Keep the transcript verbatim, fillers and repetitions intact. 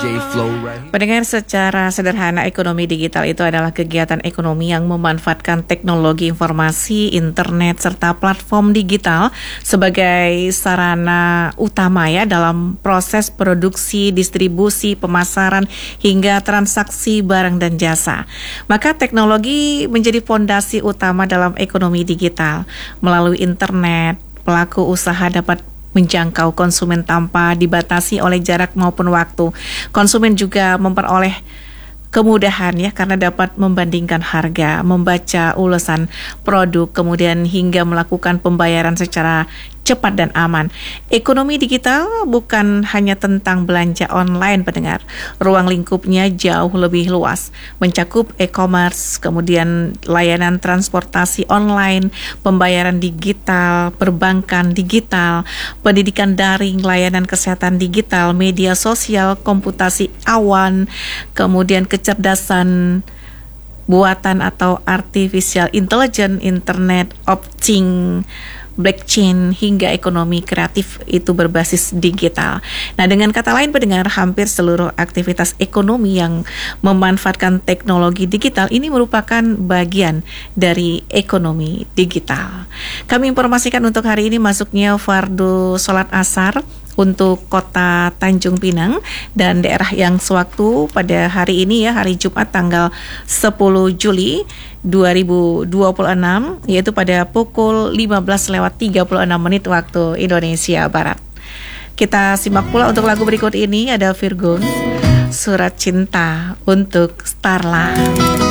Pendengar, secara sederhana ekonomi digital itu adalah kegiatan ekonomi yang memanfaatkan teknologi informasi, internet, serta platform digital sebagai sarana utama ya dalam proses produksi, distribusi, pemasaran, hingga transaksi barang dan jasa. Maka teknologi menjadi fondasi utama dalam ekonomi digital. Melalui internet, pelaku usaha dapat menjangkau konsumen tanpa dibatasi oleh jarak maupun waktu. Konsumen juga memperoleh kemudahan ya karena dapat membandingkan harga, membaca ulasan produk, kemudian hingga melakukan pembayaran secara cepat dan aman. Ekonomi digital bukan hanya tentang belanja online, pendengar. Ruang lingkupnya jauh lebih luas, mencakup e-commerce, kemudian layanan transportasi online, pembayaran digital, perbankan digital, pendidikan daring, layanan kesehatan digital, media sosial, komputasi awan, kemudian kecerdasan buatan atau artificial intelligence, internet of things, blockchain, hingga ekonomi kreatif itu berbasis digital. Nah, dengan kata lain pendengar, hampir seluruh aktivitas ekonomi yang memanfaatkan teknologi digital ini merupakan bagian dari ekonomi digital. Kami informasikan untuk hari ini masuknya fardu sholat asar untuk kota Tanjung Pinang dan daerah yang sewaktu pada hari ini ya, hari Jumat tanggal sepuluh Juli dua ribu dua puluh enam, yaitu pada pukul lima belas lewat tiga puluh enam menit waktu Indonesia Barat. Kita simak pula untuk lagu berikut ini, ada Virgun, Surat Cinta untuk Starla.